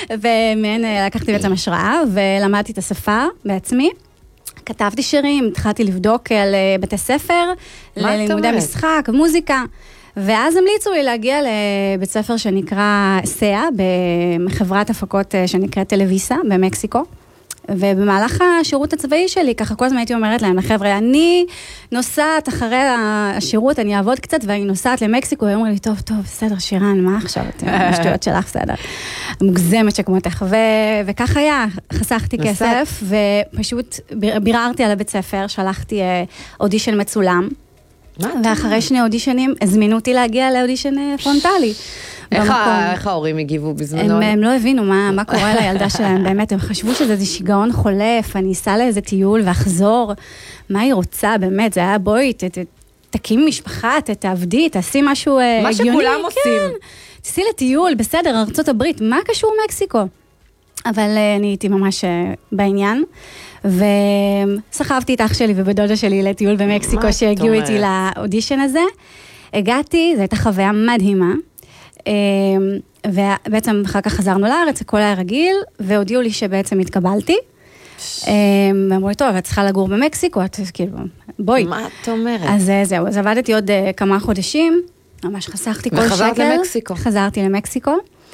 ומהן לקחתי בעצם השראה, ולמדתי את השפה בעצמי. כתבתי שירים, התחלתי לבדוק על בתי ספר, ללימודי משחק, מוזיקה, ואז המליצו לי להגיע לבית ספר שנקרא סאה, בחברת הפקות שנקראת טלוויסה, במקסיקו. ובמהלך השירות הצבאי שלי, ככה כל הזמן הייתי אומרת להם, לחבר'ה, אני נוסעת אחרי השירות, אני אעבוד קצת, ואני נוסעת למקסיקו, ואומרים לי, טוב, בסדר, שירן, מה עכשיו? השטויות שלך, בסדר. מוגזמת שכמותך, וכך היה, חסכתי כסף, ופשוט ביררתי על הבית ספר, שלחתי אודישן מצולם, ואחרי 2 אודישנים, הזמינו אותי להגיע לאודישן פרונטלי. איך ההורים הגיבו בזמנו? הם לא הבינו מה קורה לילדה שלהם, באמת, הם חשבו שזה איזה שיגעון חולף, אני אסע לאיזה טיול ואחזור, מה היא רוצה, באמת, זה היה בואי, תקים משפחה, תעבדי, תעשי משהו הגיוני. מה שכולם עושים. תעשי לטיול, בסדר, ארצות הברית, מה קשור מקסיקו? אבל אני הייתי ממש בעניין, וסחבתי את אח שלי ובדודה שלי לטיול במקסיקו, שהגיעו איתי לאודישן הזה. הגעתי, זו הייתה חוויה מדהימה, ובעצם אחר כך חזרנו לארץ, הכל היה רגיל, והודיעו לי שבעצם התקבלתי. ואמרו לי, טוב, את צריכה לגור במקסיקו, את כאילו, בואי. מה את אומרת? אז זהו, אז עבדתי עוד כמה חודשים, ממש חסכתי כל שקל. וחזרת למקסיקו. חזרתי למקסיקו.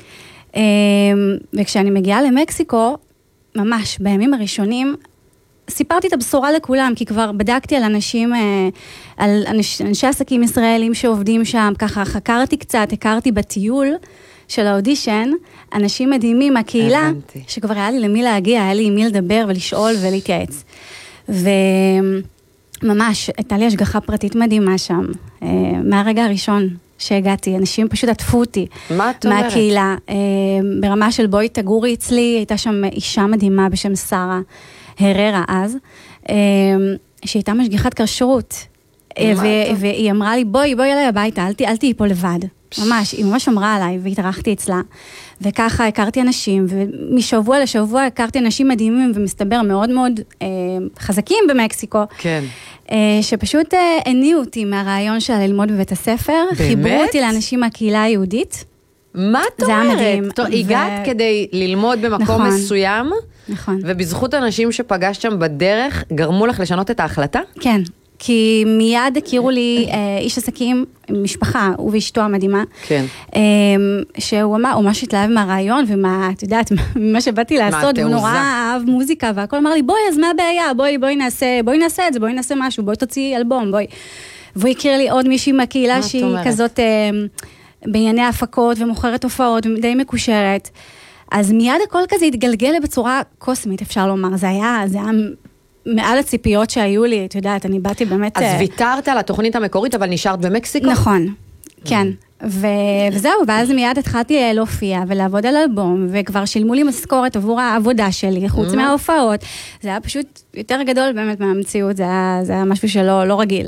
וכשאני מגיעה למקסיקו, ממש בימים הראשונים, סיפרתי את הבשורה לכולם, כי כבר בדקתי על אנשים, על אנשי עסקים ישראלים שעובדים שם, ככה חקרתי קצת, הכרתי בטיול של האודישן, אנשים מדהימים מהקהילה, שכבר היה לי למי להגיע, היה לי עם מי לדבר ולשאול ולהתייעץ. וממש, הייתה לי השגחה פרטית מדהימה שם, מהרגע הראשון שהגעתי, אנשים פשוט עטפו אותי מהקהילה, ברמה של בואי תגורי אצלי, הייתה שם אישה מדהימה בשם שרה, הררה אז, שהייתה משגיחת כשרות, והיא אמרה לי, בואי אליי הביתה, אל תהיי פה לבד. ממש, היא ממש אמרה עליי, והתארחתי אצלה, וככה הכרתי אנשים, ומשבוע לשבוע הכרתי אנשים מדהימים, ומסתבר מאוד מאוד חזקים במקסיקו, כן. שפשוט הניעו אותי מהרעיון שלה ללמוד בבית הספר, חיברו אותי לאנשים מהקהילה היהודית. מה את אומרת? הגעת כדי ללמוד במקום מסוים, ובזכות אנשים שפגשת שם בדרך, גרמו לך לשנות את ההחלטה? כן. כי מיד הכירו לי איש עסקים, משפחה, הוא ואשתו המדהימה, כן. שהוא אמר, הוא ממש התלהב מהרעיון, ומה, את יודעת, מה שבאתי לעשות, הוא נורא אהב מוזיקה, והכל אמר לי, בואי, אז מה הבעיה? בואי נעשה את זה, בואי נעשה משהו, בואי תוציא אלבום, בואי. והוא הכיר לי עוד מישהי מהקהילה, שהיא כזאת בענייני הפקות, ומוכרת הופעות, ודי מקושרת. אז מיד הכל כזה התגלגל בצורה קוסמית, אפשר לומר, זה היה מעל הציפיות שהיו לי, את יודעת, אני באתי באמת... אז ויתרת על התוכנית המקורית, אבל נשארת במקסיקו? נכון, כן. וזהו, ואז מיד התחלתי להופיע ולעבוד על אלבום, וכבר שילמו לי משכורת עבור העבודה שלי, חוץ מההופעות. זה היה פשוט יותר גדול באמת מהמציאות, זה היה משהו שלא רגיל.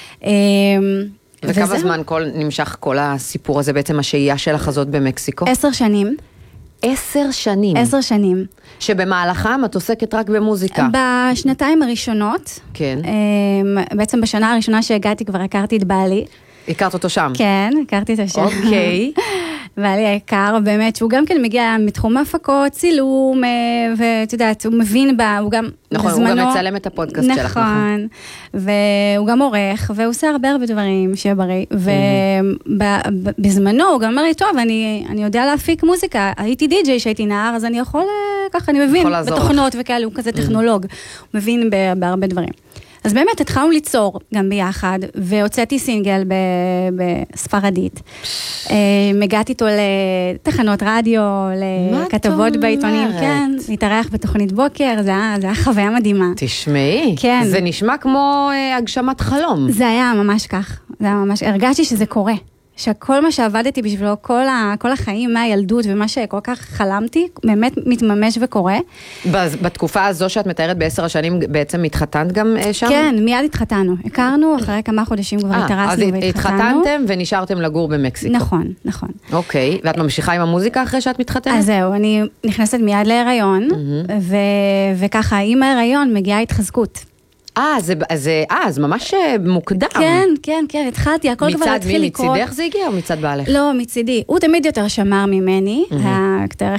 וכמה זמן נמשך כל הסיפור הזה, בעצם השהייה שלך הזאת במקסיקו? 10 שנים. 10 שנים. 10 שנים. שבמהלכם את עוסקת רק במוזיקה. בשנתיים הראשונות. כן. בעצם בשנה הראשונה שהגעתי כבר הכרתי את בעלי. הכרת אותו שם? כן, הכרתי את השם. אוקיי. בעלי היקר, באמת, שהוא גם כן מגיע מתחום ההפקות, צילום, ואת יודעת, הוא מבין בה, הוא גם נכון, בזמנו... הוא גם מצלם את הפודקאסט שלך, נכון. והוא גם עורך, והוא עושה הרבה דברים שיהיה בריא, ובזמנו הוא גם אומר לי, טוב, אני יודע להפיק מוזיקה, הייתי די-ג'יי שהייתי נער, אז אני יכול, ככה, אני מבין בתוכנות וכאלה, הוא כזה טכנולוג, הוא מבין בהרבה דברים. אז באמת התחלנו ליצור גם ביחד, והוצאתי סינגל בספרדית. הגעתי איתו לתחנות רדיו, לכתבות בעיתונים, כן, להתארח בתוכנית בוקר, זה היה חוויה מדהימה. תשמעי, כן. זה נשמע כמו הגשמת חלום. זה היה ממש כך, הרגשתי שזה קורה. שכל מה שעבדתי בשבילו, כל החיים מהילדות ומה שכל כך חלמתי, באמת מתממש וקורה. בתקופה הזו שאת מתארת ב10 השנים, בעצם התחתנת גם שם? כן, מיד התחתנו. הכרנו, אחרי כמה חודשים כבר התארסנו והתחתנו. אז התחתנתם ונשארתם לגור במקסיקו. נכון. אוקיי, ואת ממשיכה עם המוזיקה אחרי שאת מתחתנת? אז זהו, אני נכנסת מיד להיריון, וככה, עם ההיריון מגיעה התחזקות. אז ממש מוקדם. כן, התחלתי, הכל כבר התחיל לקרות. מצד מי, מצידך זה הגיע או מצד בעלך? לא, מצידי. הוא תמיד יותר שמר ממני,